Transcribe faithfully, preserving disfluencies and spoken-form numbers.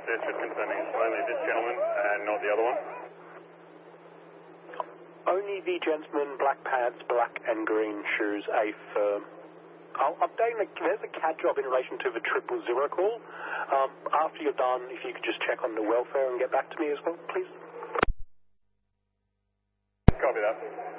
This is concerning only this gentleman and not the other one. Only the gentleman, black pants, black and green shoes, a firm. I'll update, the, there's a C A D job in relation to the triple zero call. Um, after you're done, if you could just check on the welfare and get back to me as well, please. Copy that.